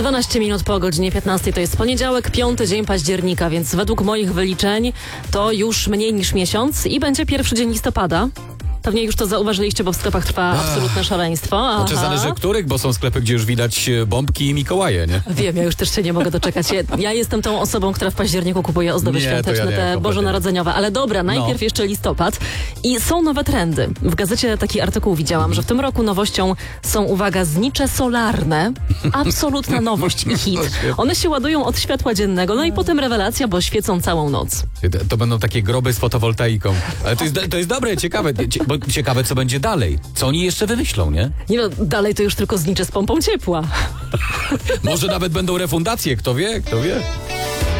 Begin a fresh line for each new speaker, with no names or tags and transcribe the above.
12 minut po godzinie 15 to jest poniedziałek, 5 dzień października, więc według moich wyliczeń to już mniej niż miesiąc i będzie pierwszy dzień listopada. Pewnie już to zauważyliście, bo w sklepach trwa absolutne szaleństwo.
Znaczy zależy których, bo są sklepy, gdzie już widać bombki i Mikołaje, nie?
Wiem, ja już też się nie mogę doczekać. Ja jestem tą osobą, która w październiku kupuje ozdoby świąteczne, te bożonarodzeniowe. Ale dobra, najpierw jeszcze listopad. I są nowe trendy. W gazecie taki artykuł widziałam, że w tym roku nowością są, uwaga, znicze solarne. Absolutna nowość i hit. One się ładują od światła dziennego, no i potem rewelacja, bo świecą całą noc.
To będą takie groby z fotowoltaiką. Ale to jest dobre, ciekawe. Bo ciekawe, co będzie dalej. Co oni jeszcze wymyślą, nie?
Nie no, dalej to już tylko znicze z pompą ciepła.
Może nawet będą refundacje, kto wie, kto wie.